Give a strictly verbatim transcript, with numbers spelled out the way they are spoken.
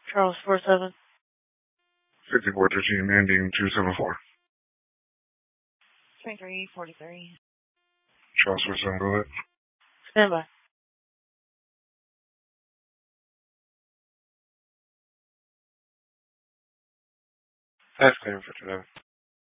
Charles four seven. fifty-four thirteen, ending two seven four. twenty-three forty-three. Charles four seven, go ahead. Stand by. That's clear for today.